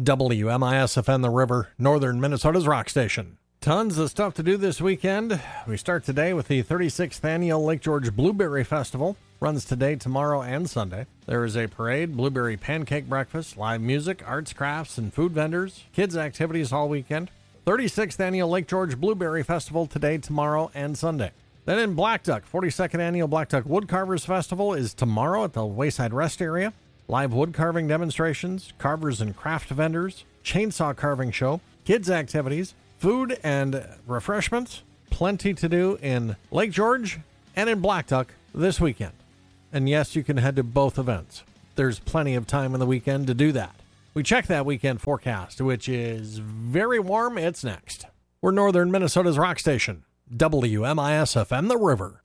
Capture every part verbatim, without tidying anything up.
W M I S F M The River, northern Minnesota's rock station. Tons of stuff to do this weekend. We start today with the thirty-sixth Annual Lake George Blueberry Festival. Runs today, tomorrow, and Sunday. There is a parade, blueberry pancake breakfast, live music, arts, crafts, and food vendors. Kids' activities all weekend. thirty-sixth Annual Lake George Blueberry Festival today, tomorrow, and Sunday. Then in Black Duck, forty-second Annual Black Duck Woodcarvers Festival is tomorrow at the Wayside Rest Area. Live wood carving demonstrations, carvers and craft vendors, chainsaw carving show, kids' activities, food and refreshments. Plenty to do in Lake George and in Black Duck this weekend. And yes, you can head to both events. There's plenty of time in the weekend to do that. We check that weekend forecast, which is very warm. It's next. We're northern Minnesota's rock station, W M I S F M The River.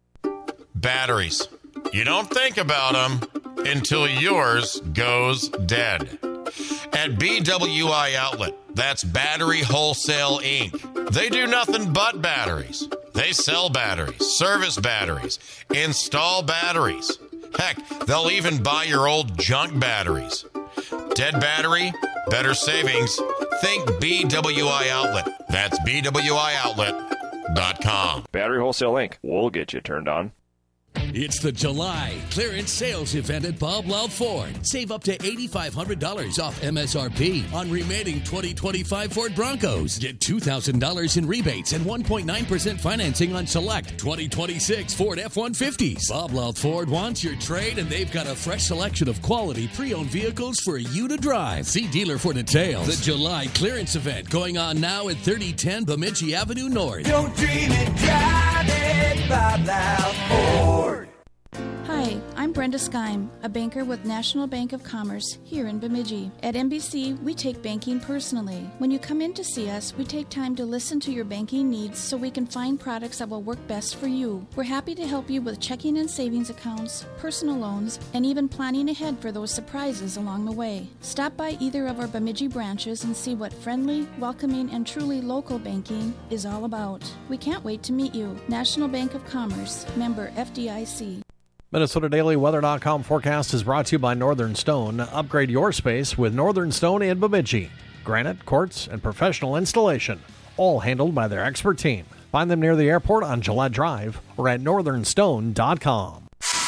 Batteries. You don't think about them until yours goes dead. At B W I Outlet, that's Battery Wholesale Incorporated. They do nothing but batteries. They sell batteries, service batteries, install batteries. Heck, they'll even buy your old junk batteries. Dead battery, better savings. Think B W I Outlet. That's B W I outlet dot com. Battery Wholesale Incorporated. We'll get you turned on. It's the July clearance sales event at Bob Loud Ford. Save up to eight thousand five hundred dollars off M S R P on remaining twenty twenty-five Ford Broncos. Get two thousand dollars in rebates and one point nine percent financing on select twenty twenty-six Ford F one fifties. Bob Loud Ford wants your trade, and they've got a fresh selection of quality pre-owned vehicles for you to drive. See dealer for details. The July clearance event going on now at thirty ten Bemidji Avenue North. Don't dream it, drive it, Bob Loud Ford. Hi, I'm Brenda Skeim, a banker with National Bank of Commerce here in Bemidji. At N B C, we take banking personally. When you come in to see us, we take time to listen to your banking needs so we can find products that will work best for you. We're happy to help you with checking and savings accounts, personal loans, and even planning ahead for those surprises along the way. Stop by either of our Bemidji branches and see what friendly, welcoming, and truly local banking is all about. We can't wait to meet you. National Bank of Commerce, member F D I C. Minnesota Daily Weather dot com forecast is brought to you by Northern Stone. Upgrade your space with Northern Stone in Bemidji. Granite, quartz, and professional installation, all handled by their expert team. Find them near the airport on Gillette Drive or at northern stone dot com.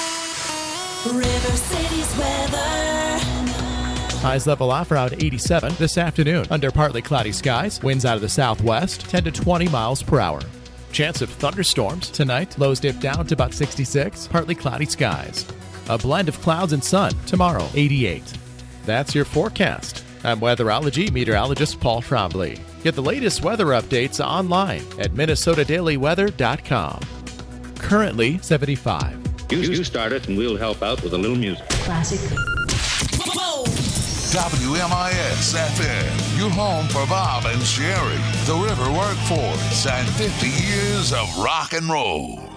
River City's weather. Highs level off around eighty-seven this afternoon. Under partly cloudy skies, winds out of the southwest, ten to twenty miles per hour. Chance of thunderstorms tonight. Lows dip down to about sixty-six. Partly cloudy skies. A blend of clouds and sun tomorrow, eighty-eight. That's your forecast. I'm weatherology meteorologist Paul Trombley. Get the latest weather updates online at minnesota daily weather dot com. Currently seventy-five. You, you start it and we'll help out with a little music. Classic. W M I S F M, your home for Bob and Sherry, the River Workforce, and fifty years of rock and roll.